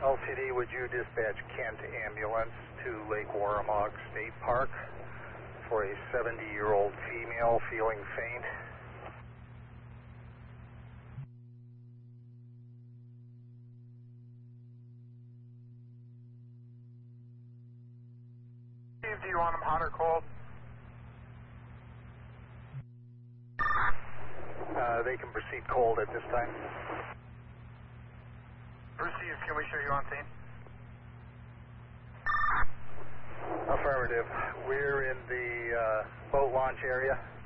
LTD, would you dispatch Kent ambulance to Lake Warramog State Park for a 70-year-old female feeling faint? Steve, do you want them hot or cold? They can proceed cold at this time. Receive, can we show you on scene? Affirmative. We're in the boat launch area.